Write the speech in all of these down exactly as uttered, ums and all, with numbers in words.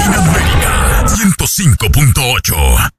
Latinoamérica ciento cinco punto ocho.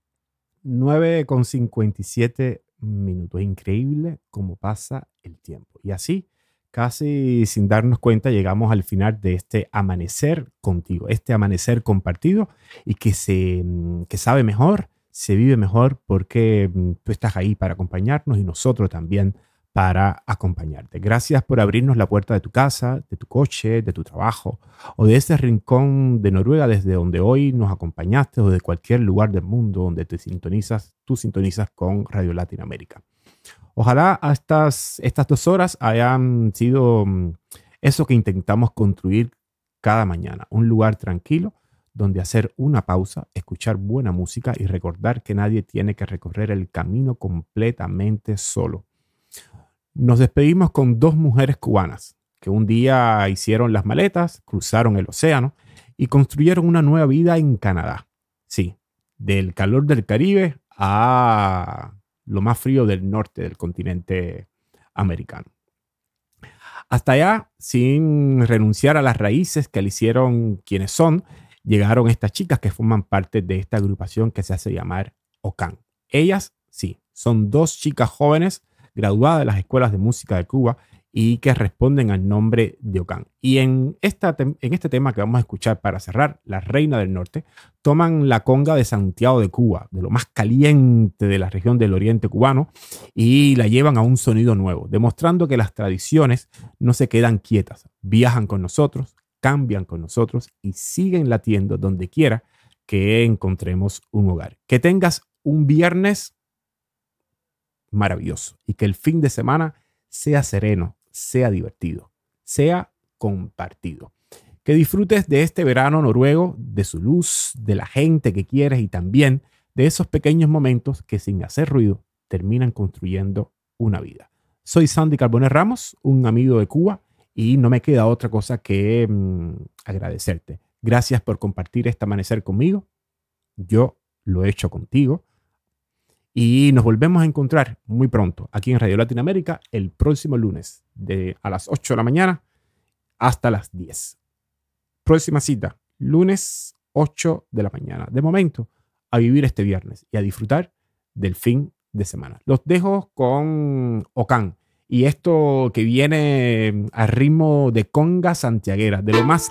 nueve con cincuenta y siete minutos. Increíble cómo pasa el tiempo. Y así, casi sin darnos cuenta, llegamos al final de este amanecer contigo, este amanecer compartido y que, se, que sabe mejor, se vive mejor porque tú estás ahí para acompañarnos y nosotros también para acompañarte. Gracias por abrirnos la puerta de tu casa, de tu coche, de tu trabajo o de ese rincón de Noruega desde donde hoy nos acompañaste o de cualquier lugar del mundo donde te sintonizas, tú sintonizas con Radio Latinoamérica. Ojalá estas, estas dos horas hayan sido eso que intentamos construir cada mañana, un lugar tranquilo donde hacer una pausa, escuchar buena música y recordar que nadie tiene que recorrer el camino completamente solo. Nos despedimos con dos mujeres cubanas que un día hicieron las maletas, cruzaron el océano y construyeron una nueva vida en Canadá. Sí, del calor del Caribe a lo más frío del norte del continente americano. Hasta allá, sin renunciar a las raíces que le hicieron quienes son, llegaron estas chicas que forman parte de esta agrupación que se hace llamar Ocán. Ellas, sí, son dos chicas jóvenes graduadas de las escuelas de música de Cuba y que responden al nombre de Ocán. Y en, esta, en este tema que vamos a escuchar para cerrar, La Reina del Norte, toman la conga de Santiago de Cuba, de lo más caliente de la región del oriente cubano, y la llevan a un sonido nuevo, demostrando que las tradiciones no se quedan quietas, viajan con nosotros, cambian con nosotros y siguen latiendo donde quiera que encontremos un hogar. Que tengas un viernes maravilloso y que el fin de semana sea sereno, sea divertido, sea compartido. Que disfrutes de este verano noruego, de su luz, de la gente que quieres y también de esos pequeños momentos que sin hacer ruido terminan construyendo una vida. Soy Sandy Carbonell Ramos, un amigo de Cuba, y no me queda otra cosa que mmm, agradecerte. Gracias por compartir este amanecer conmigo. Yo lo he hecho contigo. Y nos volvemos a encontrar muy pronto aquí en Radio Latinoamérica el próximo lunes de a las ocho de la mañana hasta las diez. Próxima cita, lunes ocho de la mañana. De momento, a vivir este viernes y a disfrutar del fin de semana. Los dejo con Ocán y esto que viene a ritmo de conga santiaguera, de lo más